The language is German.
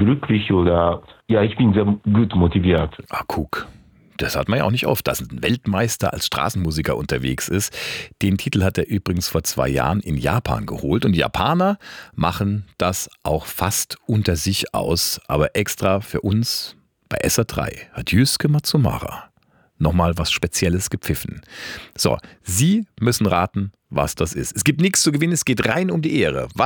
glücklich oder ja, ich bin sehr gut motiviert. Ah, guck. Das hat man ja auch nicht oft, dass ein Weltmeister als Straßenmusiker unterwegs ist. Den Titel hat er übrigens vor 2 Jahren in Japan geholt. Und die Japaner machen das auch fast unter sich aus. Aber extra für uns bei SA3 hat Yusuke Matsumara nochmal was Spezielles gepfiffen. So, Sie müssen raten, was das ist. Es gibt nichts zu gewinnen, es geht rein um die Ehre.